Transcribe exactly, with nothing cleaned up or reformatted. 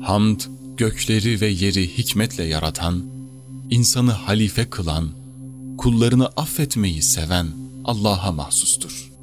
Hamd, gökleri ve yeri hikmetle yaratan, insanı halife kılan, kullarını affetmeyi seven Allah'a mahsustur.